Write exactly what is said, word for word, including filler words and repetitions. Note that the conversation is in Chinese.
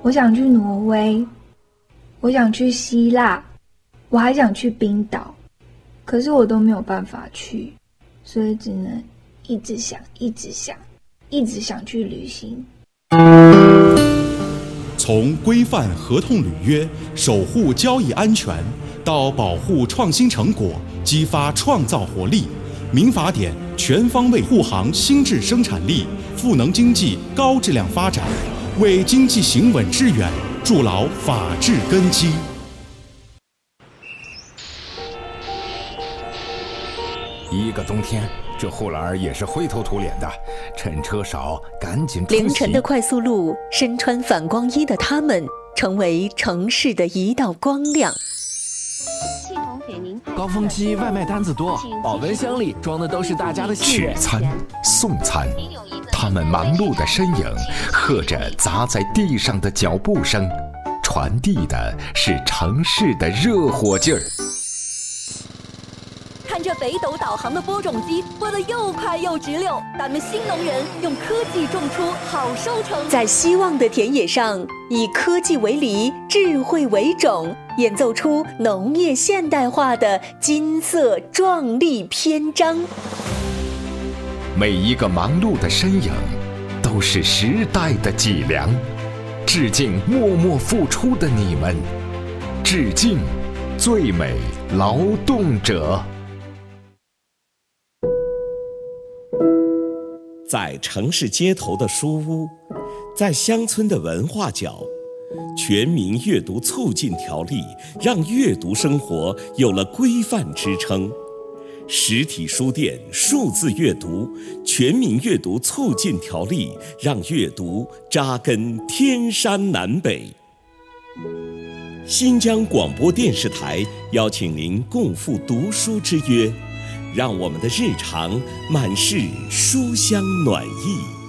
我想去挪威，我想去希腊，我还想去冰岛，可是我都没有办法去，所以只能一直想一直想一直想去旅行。 从规范合同履约、守护交易安全，到保护创新成果、激发创造活力，民法典全方位护航新质生产力，赋能经济高质量发展，为经济行稳致远筑牢法治根基。 一个冬天，这护栏也是灰头土脸的，趁车少赶紧出行。 凌晨的快速路，身穿反光衣的他们成为城市的一道光亮。 高峰期外卖单子多，保温箱里装的都是大家的信任。 取餐送餐，他们忙碌的身影和着砸在地上的脚步声，传递的是城市的热火劲儿。 看这北斗导航的播种机播得又快又直溜，咱们新农人用科技种出好收成。 在希望的田野上，以科技为犁，智慧为种，演奏出农业现代化的金色壮丽篇章。 每一个忙碌的身影都是时代的脊梁，致敬默默付出的你们，致敬最美劳动者。 在城市街头的书屋，在乡村的文化角，全民阅读促进条例让阅读生活有了规范支撑。实体书店数字阅读，全民阅读促进条例让阅读扎根天山南北。新疆广播电视台邀请您共赴读书之约，让我们的日常满是书香暖意。